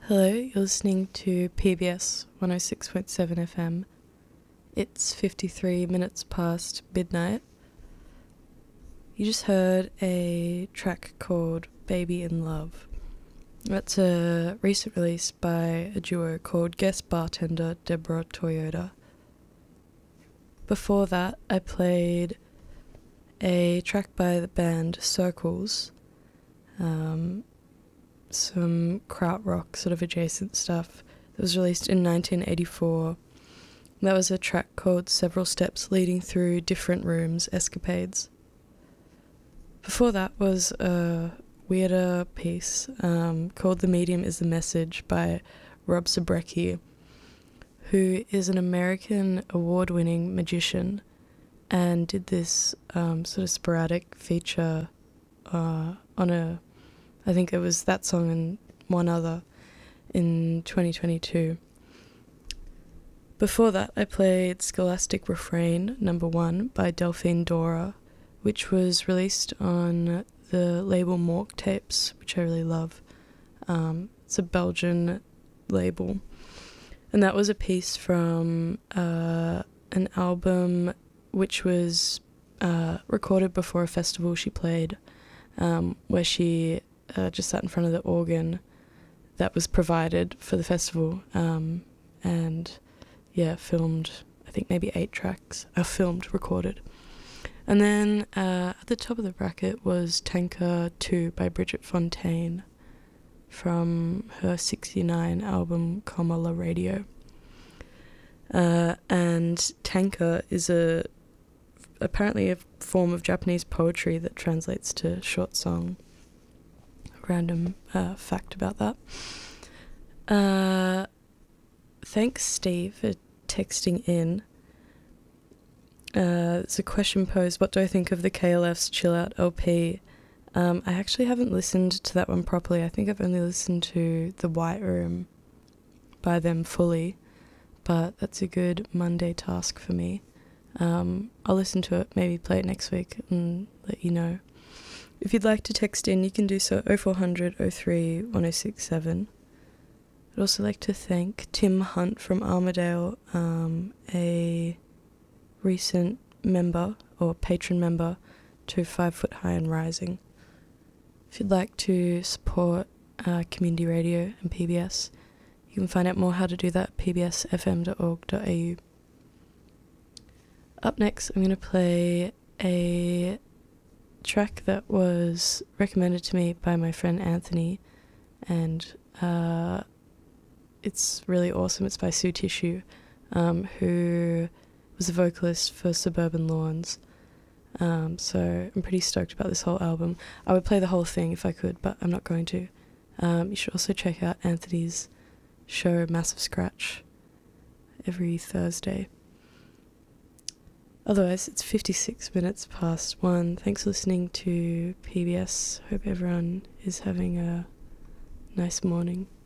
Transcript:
Hello, you're listening to PBS 106.7 FM. It's 53 minutes past midnight. You just heard a track called Baby in Love. That's a recent release by a duo called guest bartender Deborah Toyota. Before that, I played a track by the band Circles, some krautrock sort of adjacent stuff that was released in 1984. That was a track called Several Steps Leading Through Different Rooms Escapades. Before that was a weirder piece called The Medium is the Message by Rob Zabrecki, who is an American award-winning magician and did this sort of sporadic feature on I think it was that song and one other in 2022. Before that, I played Scholastic Refrain No. 1 by Delphine Dora, which was released on the label Mork Tapes, which I really love. It's a Belgian label. And that was a piece from an album which was recorded before a festival she played, where she just sat in front of the organ that was provided for the festival, and filmed, I think maybe 8 tracks, recorded. And then at the top of the bracket was Tanker 2 by Bridget Fontaine from her 1969 album Comme la Radio. And Tanker is apparently a form of Japanese poetry that translates to short song. Random fact about that. Thanks, Steve, for texting in. There's a question posed: what do I think of the KLF's Chill Out LP? I actually haven't listened to that one properly. I think I've only listened to The White Room by them fully, but that's a good Monday task for me. I'll listen to it, maybe play it next week and let you know. If you'd like to text in, you can do so 0400 03 1067. I'd also like to thank Tim Hunt from Armidale, a recent member or patron member to 5 Foot High and Rising. If you'd like to support community radio and PBS, you can find out more how to do that at pbsfm.org.au. Up next, I'm going to play a track that was recommended to me by my friend Anthony, and it's really awesome. It's by Sue Tissue, who was a vocalist for Suburban Lawns. So I'm pretty stoked about this whole album. I would play the whole thing if I could, but I'm not going to. You should also check out Anthony's show Massive Scratch every Thursday. Otherwise, it's 56 minutes past 1. Thanks for listening to PBS. Hope everyone is having a nice morning.